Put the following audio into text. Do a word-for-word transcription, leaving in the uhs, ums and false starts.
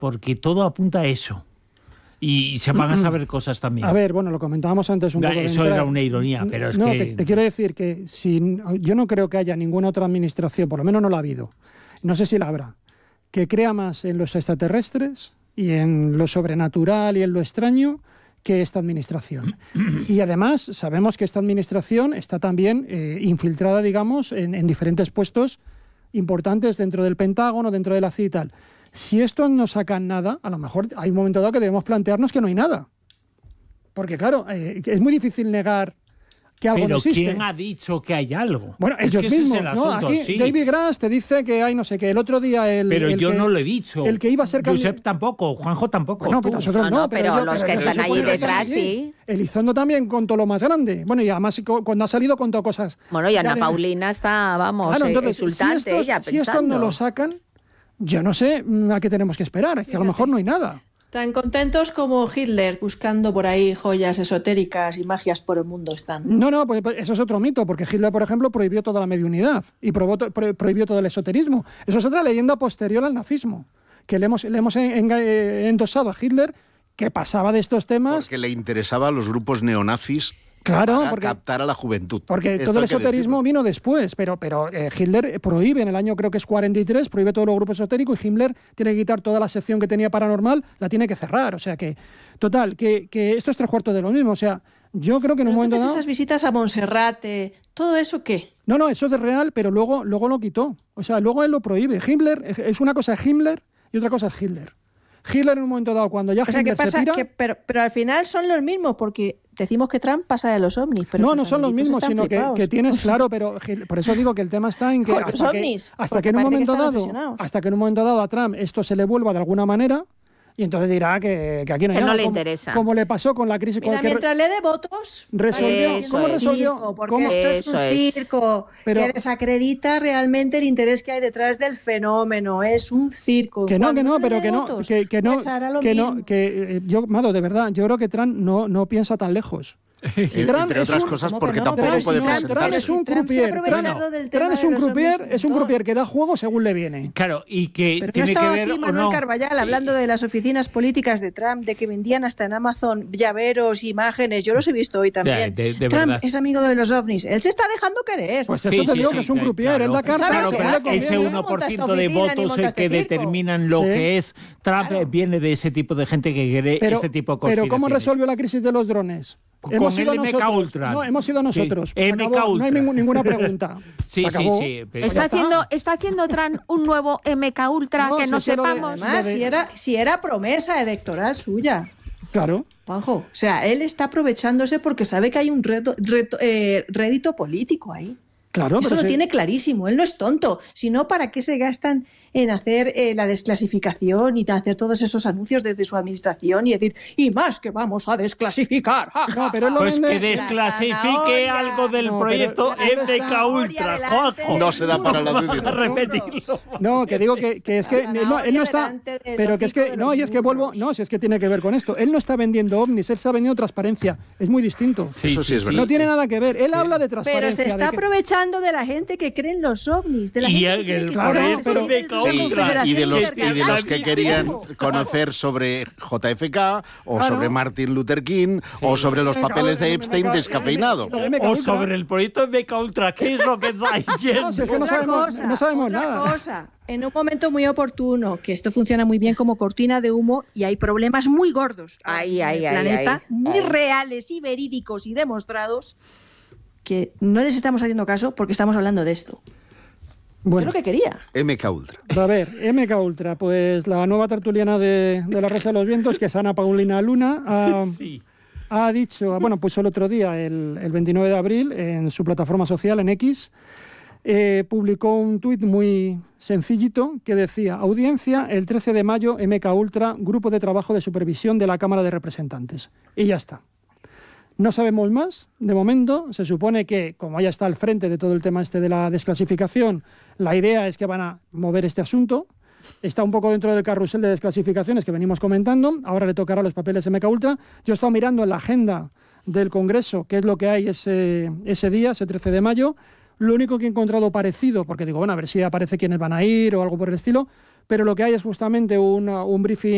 porque todo apunta a eso. Y se van a saber cosas también. A ver, bueno, lo comentábamos antes un poco. Eso era una ironía, pero es no, que... Te, te quiero decir que si, yo no creo que haya ninguna otra administración, por lo menos no la ha habido, no sé si la habrá, que crea más en los extraterrestres y en lo sobrenatural y en lo extraño que esta administración. Y además sabemos que esta administración está también eh, infiltrada, digamos, en, en diferentes puestos importantes dentro del Pentágono, dentro de la C I A y tal. Si estos no sacan nada, a lo mejor hay un momento dado que debemos plantearnos que no hay nada. Porque claro, eh, es muy difícil negar que algo Pero no existe. ¿quién ha dicho que hay algo? Bueno, es ellos que ese mismos, es el ¿no? asunto, Aquí sí. David Grass te dice que hay no sé qué. El otro día el Pero el yo que, no lo he dicho. El que iba a ser Josep candidato tampoco, Juanjo tampoco. Bueno, tú. pero nosotros no, no, no, pero, pero yo, los pero que yo están supongo ahí que están detrás, allí. sí. Elizondo también contó lo más grande. Bueno, y además cuando ha salido contó cosas. Bueno, y Ana de... Paulina está, vamos, claro, eh, entonces, exultante, si estos, ella si pensando. estos no lo sacan, yo no sé a qué tenemos que esperar. Es que a lo mejor no hay nada. Tan contentos como Hitler buscando por ahí joyas esotéricas y magias por el mundo están. No, no, pues eso es otro mito, porque Hitler, por ejemplo, prohibió toda la mediunidad y probó to, pro, prohibió todo el esoterismo. Eso es otra leyenda posterior al nazismo, que le hemos, le hemos en, en, endosado a Hitler, que pasaba de estos temas... Porque le interesaba a los grupos neonazis. Claro, para porque, captar a la juventud. Porque Esto todo el hay que esoterismo decirlo. vino después, pero, pero eh, Hitler prohíbe en el año creo que es cuarenta y tres, prohíbe todos los grupos esotéricos y Himmler tiene que quitar toda la sección que tenía paranormal, la tiene que cerrar. O sea que, total, que, que esto es tres cuartos de lo mismo. O sea, yo creo que en un momento dado... esas visitas a Monserrate, ¿todo eso qué? No, no, eso es de real, pero luego, luego lo quitó. O sea, luego él lo prohíbe. Himmler, es una cosa es Himmler y otra cosa es Hitler. Hitler en un momento dado, cuando ya o sea, Himmler ¿qué pasa? se tira... Que, pero, pero al final son los mismos, porque decimos que Trump pasa de los ovnis. Pero no, no son los mismos, sino que, que tienes claro, pero por eso digo que el tema está en que Porque hasta, ovnis, que, hasta que en un momento dado, hasta que en un momento dado a Trump esto se le vuelva de alguna manera, y entonces dirá que, que aquí no hay que nada. no le como, interesa. Como le pasó con la crisis... Mira, con que mientras le dé votos... Resolvió, eso ¿Cómo es. resolvió? Circo, porque ¿Cómo? esto es un Eso es. circo Pero- que desacredita realmente el interés que hay detrás del fenómeno. Es un circo. Que no, Cuando que no, le pero dé que no, votos, que, que no, pues hará lo que no, mismo. que eh, yo, Mado, de verdad, yo creo que Trump no, no piensa tan lejos. Eh, Trump entre es otras un- cosas ¿Cómo que porque no? tampoco Pero puede si Trump- presentarse. Trump es un Trump se ha croupier. aprovechado Trump, del tema Trump es de un los ovnis croupier, un es un montón. croupier que da juego según le viene. Claro, y que Pero no tiene que estaba ver aquí o Manuel no. Carballal hablando de las oficinas políticas de Trump, de que vendían hasta en Amazon llaveros, imágenes. Yo los he visto hoy también. De- de Trump verdad. es amigo de los ovnis. Él se está dejando querer. Pues Sí, eso te sí, digo sí, que es un que- croupier, claro. él da cartas, ¿Sabes Claro, qué él pero le hace? conviene. ese No uno por monta esta ciento de oficina, ni votos monta es este que circo. determinan lo Sí. que es Trump, Claro. viene de ese tipo de gente que cree Pero, este tipo de pero ¿cómo conspiraciones. resolvió la crisis de los drones? Con Hemos el sido M K nosotros. Ultra. No, hemos sido nosotros. Sí, Se M K acabó, no hay Ultra. ningún- ninguna pregunta. Sí, Se sí, acabó. sí, pero- Está Ya está. haciendo, está haciendo Trump un nuevo M K Ultra No, que si no es que lo de- sepamos. Además, de- si era, si era promesa electoral suya. Claro. Juanjo, o sea, él está aprovechándose porque sabe que hay un reto, reto- eh, rédito político ahí. Claro, Eso pero lo sí. tiene clarísimo, él no es tonto, sino para qué se gastan en hacer eh, la desclasificación y hacer todos esos anuncios desde su administración y decir, y más que vamos a desclasificar. ja, ja, No, pero él lo Pues vende- que desclasifique zanahoria. algo del No, pero- proyecto La M K zanahoria Ultra, delante Juanjo. del No se da para la burro. duda. Vamos a repetirlo. No, que digo que, que es que La no, él no está, zanahoria delante del pero que es hocico que de no, los y es que vuelvo, burros. no, si es que tiene que ver con esto. Él no está vendiendo ovnis, él está vendiendo transparencia. Es muy distinto. Eso sí es verdad. No tiene nada que ver. Él habla de transparencia. Pero se está de que- aprovechando de la gente que cree en los ovnis, de la Y gente el- que cree el que Claro, podemos pero- ir de Sí, la Sí, Ultra. Confederación y de los, y Intergaláctica. de los que querían Claro. conocer sobre J F K o Claro. sobre Martin Luther King o sobre los Venga, papeles de venga, Epstein venga, descafeinado. venga, venga. O sobre el proyecto M K Ultra, ¿qué es lo que está diciendo? No, si es que no Otra sabemos, cosa, no sabemos otra nada. cosa. En un momento muy oportuno, que esto funciona muy bien como cortina de humo y hay problemas muy gordos Ahí, en ahí, el ahí, planeta, ahí, muy ahí. reales y verídicos y demostrados, que no les estamos haciendo caso porque estamos hablando de esto. Bueno, Yo lo que quería. M K Ultra. a ver, M K Ultra, pues la nueva tertuliana de, de La Rosa de los Vientos, que es Ana Paulina Luna, ha, Sí. ha dicho, bueno, puso el otro día, el, el veintinueve de abril, en su plataforma social, en X, eh, publicó un tuit muy sencillito que decía: audiencia el trece de mayo, M K Ultra, grupo de trabajo de supervisión de la Cámara de Representantes. Y ya está. No sabemos más. De momento, se supone que, como ella está al frente de todo el tema este de la desclasificación, la idea es que van a mover este asunto. Está un poco dentro del carrusel de desclasificaciones que venimos comentando. Ahora le tocará los papeles M K Ultra. Yo he estado mirando en la agenda del Congreso qué es lo que hay ese, ese día, ese trece de mayo. Lo único que he encontrado parecido, porque digo, bueno, a ver si aparece quiénes van a ir o algo por el estilo, pero lo que hay es justamente una, un briefing